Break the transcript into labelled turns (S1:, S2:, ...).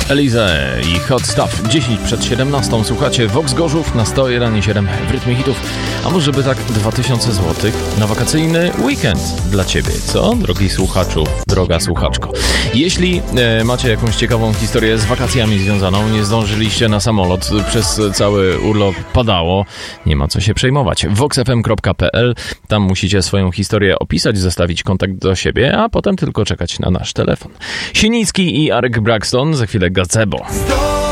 S1: Elize i Hot Stuff. 10 przed 17. Słuchacie Vox Gorzów na 101,7 w rytmie hitów. A może by tak 2000 zł na wakacyjny weekend dla Ciebie, co? Drogi słuchaczu, droga słuchaczko. Jeśli macie jakąś ciekawą historię z wakacjami związaną, nie zdążyliście na samolot, przez cały urlop padało, nie ma co się przejmować. voxfm.pl, tam musicie swoją historię opisać, zostawić kontakt do siebie, a potem tylko czekać na nasz telefon. Sinicki i Arek Braxton, za chwilę Gazebo.